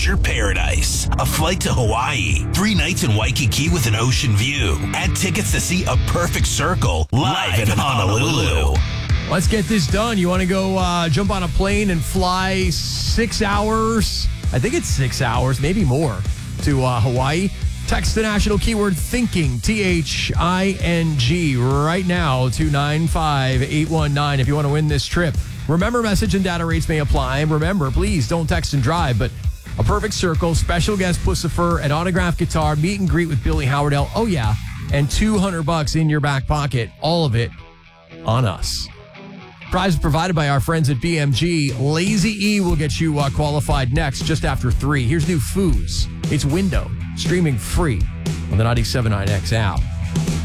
adventure paradise. A flight to Hawaii, 3 nights in Waikiki with an ocean view, and tickets to see A Perfect Circle live in Honolulu. Let's get this done. You want to go jump on a plane and fly 6 hours? I think it's 6 hours, maybe more, to Hawaii. Text the national keyword thinking, THING, right now to 95819 if you want to win this trip. Remember, message and data rates may apply. Remember, please don't text and drive, but A Perfect Circle, special guest Pussifer, an autographed guitar, meet and greet with Billy Howardell. Oh, yeah. And $200 in your back pocket. All of it on us. Prize provided by our friends at BMG. Lazy E will get you qualified next, just after 3. Here's new Foos. It's Window, streaming free on the 97.9X app.